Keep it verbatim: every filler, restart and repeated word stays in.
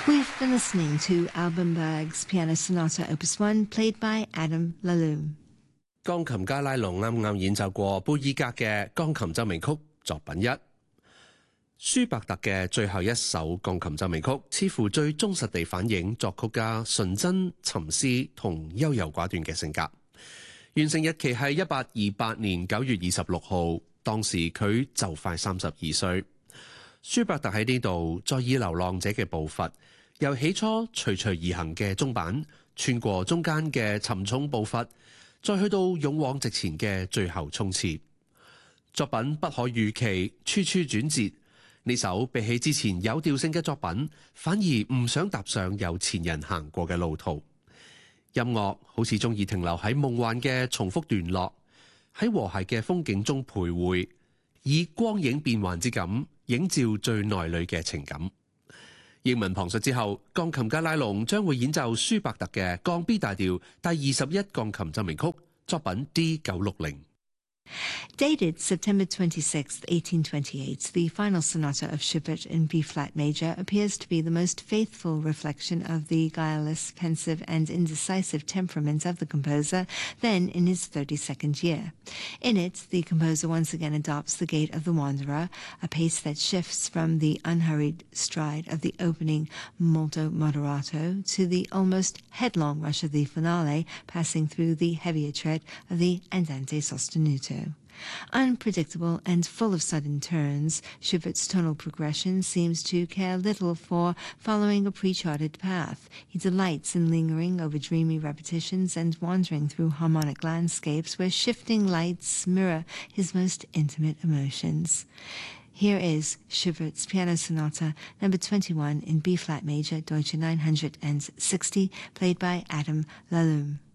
We've been listening to Alban Berg's Piano Sonata Opus one, played by Adam Laloum. 鋼琴家拉龍啱啱演奏過貝爾格嘅鋼琴奏鳴曲作品一。舒伯特嘅最後一首鋼琴奏鳴曲，似乎最忠實地反映作曲家純真、沉思同優柔寡斷嘅性格。完成日期係一八二八年九月二十六號，當時佢就快三十二歲。舒伯特喺呢度再以流浪者嘅步伐，由起初徐徐而行嘅中板，穿過中間嘅沉重步伐，再去到勇往直前嘅最後衝刺。作品不可預期，處處轉折。呢首比起之前有調性嘅作品，反而唔想踏上有前人行過嘅路途。音樂好似中意停留喺夢幻嘅重複段落，喺和諧嘅風景中徘徊，以光影變幻之感映照最內裏嘅情感。英文旁述之後，鋼琴家拉龍將會演奏舒伯特嘅降 B 大調第二十一鋼琴奏鳴曲作品 D 九六零。 Dated September twenty-sixth, eighteen twenty-eight, the final sonata of Schubert in B-flat major appears to be the most faithful reflection of the guileless, pensive and indecisive temperament of the composer, then in his thirty-second year. In it, the composer once again adopts the gait of the wanderer, a pace that shifts from the unhurried stride of the opening molto moderato to the almost headlong rush of the finale, passing through the heavier tread of the andante sostenuto. Unpredictable and full of sudden turns, Schubert's tonal progression seems to care little for following a pre-charted path. He delights in lingering over dreamy repetitions and wandering through harmonic landscapes where shifting lights mirror his most intimate emotions. Here is Schubert's Piano Sonata number twenty-one in B-flat major, Deutsche nine hundred sixty, played by Adam Laloum.